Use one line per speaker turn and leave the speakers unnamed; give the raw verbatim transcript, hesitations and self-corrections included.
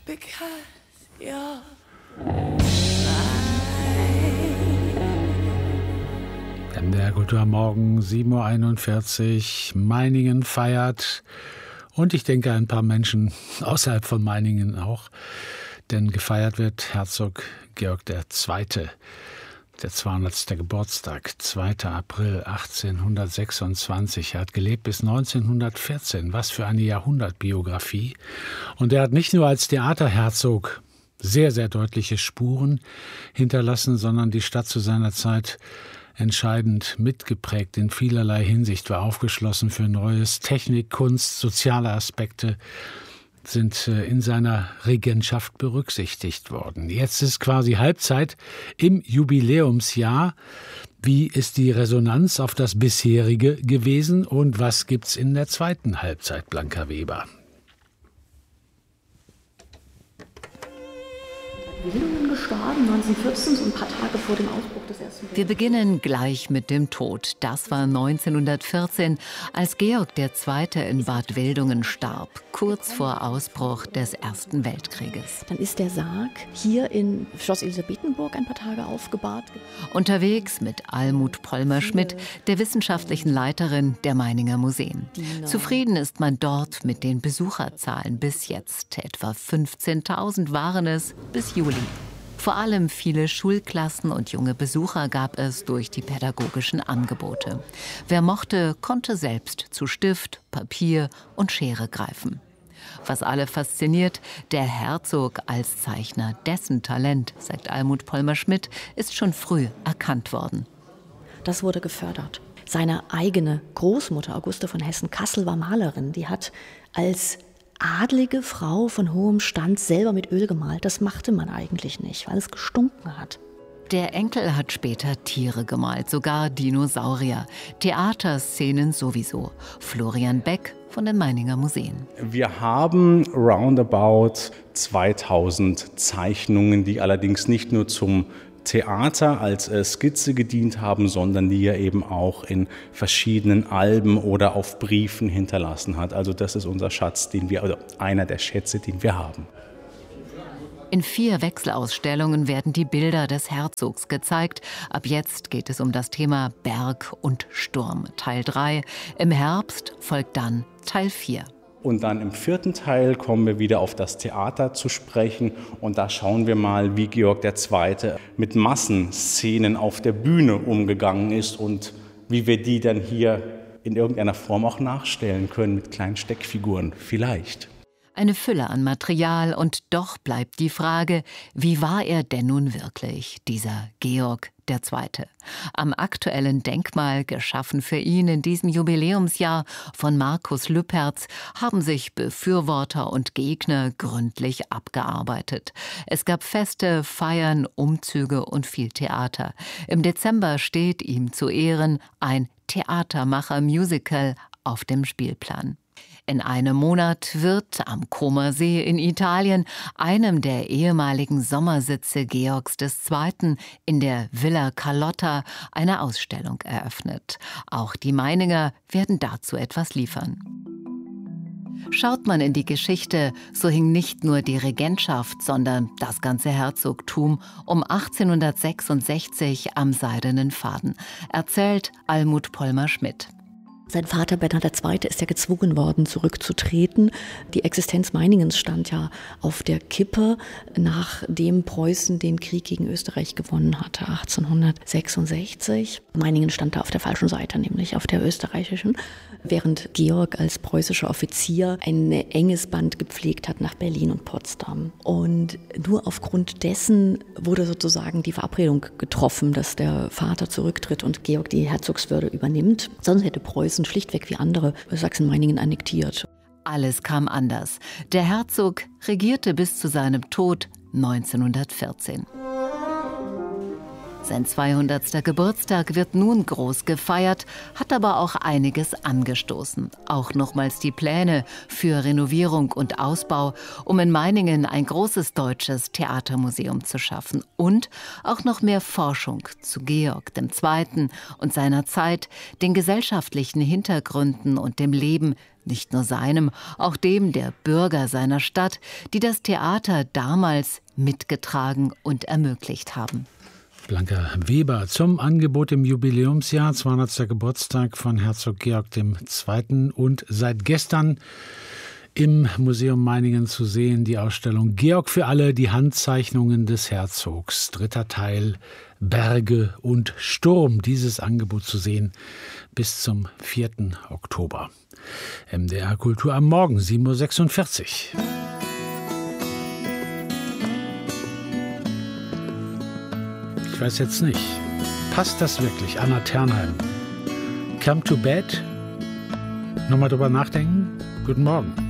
because you're
M D R Kultur morgen, sieben Uhr einundvierzig. Meiningen feiert. Und ich denke, ein paar Menschen außerhalb von Meiningen auch. Denn gefeiert wird Herzog Georg der Zweite. Der zweihundertste Geburtstag, zweiter April achtzehnhundertsechsundzwanzig. Er hat gelebt bis neunzehnhundertvierzehn. Was für eine Jahrhundertbiografie. Und er hat nicht nur als Theaterherzog sehr, sehr deutliche Spuren hinterlassen, sondern die Stadt zu seiner Zeit entscheidend mitgeprägt in vielerlei Hinsicht, war aufgeschlossen für Neues. Technik, Kunst, soziale Aspekte sind in seiner Regentschaft berücksichtigt worden. Jetzt ist quasi Halbzeit im Jubiläumsjahr. Wie ist die Resonanz auf das bisherige gewesen und was gibt's in der zweiten Halbzeit, Blanca Weber?
Wildungen gestorben, neunzehnhundertvierzehn, so ein paar Tage vor dem Ausbruch des Ersten Weltkriegs.
Wir beginnen gleich mit dem Tod. Das war neunzehnhundertvierzehn, als Georg der Zweite in Bad Wildungen starb, kurz vor Ausbruch des Ersten Weltkrieges.
Dann ist der Sarg hier in Schloss Elisabethenburg ein paar Tage aufgebahrt.
Unterwegs mit Almut Pollmer-Schmidt, der wissenschaftlichen Leiterin der Meininger Museen. Zufrieden ist man dort mit den Besucherzahlen bis jetzt. Etwa fünfzehntausend waren es bis Juli. Vor allem viele Schulklassen und junge Besucher gab es durch die pädagogischen Angebote. Wer mochte, konnte selbst zu Stift, Papier und Schere greifen. Was alle fasziniert, der Herzog als Zeichner, dessen Talent, sagt Almut Pollmer-Schmidt, ist schon früh erkannt worden.
Das wurde gefördert. Seine eigene Großmutter, Auguste von Hessen-Kassel, war Malerin. Die hat als adlige Frau von hohem Stand selber mit Öl gemalt. Das machte man eigentlich nicht, weil es gestunken hat.
Der Enkel hat später Tiere gemalt, sogar Dinosaurier. Theaterszenen sowieso. Florian Beck von den Meininger Museen.
Wir haben roundabout zweitausend Zeichnungen, die allerdings nicht nur zum Theater als Skizze gedient haben, sondern die er eben auch in verschiedenen Alben oder auf Briefen hinterlassen hat. Also das ist unser Schatz, den wir, oder einer der Schätze, den wir haben.
In vier Wechselausstellungen werden die Bilder des Herzogs gezeigt. Ab jetzt geht es um das Thema Berg und Sturm. Teil drei. Im Herbst folgt dann Teil vier.
Und dann im vierten Teil kommen wir wieder auf das Theater zu sprechen. Und da schauen wir mal, wie Georg der Zweite mit Massenszenen auf der Bühne umgegangen ist und wie wir die dann hier in irgendeiner Form auch nachstellen können mit kleinen Steckfiguren, vielleicht.
Eine Fülle an Material und doch bleibt die Frage, wie war er denn nun wirklich, dieser Georg der Zweite? Am aktuellen Denkmal, geschaffen für ihn in diesem Jubiläumsjahr von Markus Lüpertz, haben sich Befürworter und Gegner gründlich abgearbeitet. Es gab Feste, Feiern, Umzüge und viel Theater. Im Dezember steht ihm zu Ehren ein Theatermacher-Musical auf dem Spielplan. In einem Monat wird am Comer See in Italien, einem der ehemaligen Sommersitze Georgs des Zweiten, in der Villa Carlotta, eine Ausstellung eröffnet. Auch die Meininger werden dazu etwas liefern. Schaut man in die Geschichte, so hing nicht nur die Regentschaft, sondern das ganze Herzogtum um achtzehnhundertsechsundsechzig am seidenen Faden, erzählt Almut Pollmer-Schmidt.
Sein Vater Bernhard der Zweite ist ja gezwungen worden, zurückzutreten. Die Existenz Meiningens stand ja auf der Kippe, nachdem Preußen den Krieg gegen Österreich gewonnen hatte, achtzehnhundertsechsundsechzig. Meiningen stand da auf der falschen Seite, nämlich auf der österreichischen, während Georg als preußischer Offizier ein enges Band gepflegt hat nach Berlin und Potsdam. Und nur aufgrund dessen wurde sozusagen die Verabredung getroffen, dass der Vater zurücktritt und Georg die Herzogswürde übernimmt. Sonst hätte Preußen schlichtweg wie andere Sachsen-Meiningen annektiert.
Alles kam anders. Der Herzog regierte bis zu seinem Tod neunzehnhundertvierzehn. Sein zweihundertster Geburtstag wird nun groß gefeiert, hat aber auch einiges angestoßen. Auch nochmals die Pläne für Renovierung und Ausbau, um in Meiningen ein großes deutsches Theatermuseum zu schaffen. Und auch noch mehr Forschung zu Georg dem Zweiten und seiner Zeit, den gesellschaftlichen Hintergründen und dem Leben Nicht nur seinem, auch dem der Bürger seiner Stadt, die das Theater damals mitgetragen und ermöglicht haben.
Blanka Weber zum Angebot im Jubiläumsjahr, zweihundertsten Geburtstag von Herzog Georg der Zweite. Und seit gestern im Museum Meiningen zu sehen die Ausstellung Georg für alle, die Handzeichnungen des Herzogs. Dritter Teil, Berge und Sturm. Dieses Angebot zu sehen bis zum vierten Oktober. M D R Kultur am Morgen, sieben Uhr sechsundvierzig. Ich weiß jetzt nicht, passt das wirklich, Anna Ternheim? Come to bed? Nochmal drüber nachdenken? Guten Morgen.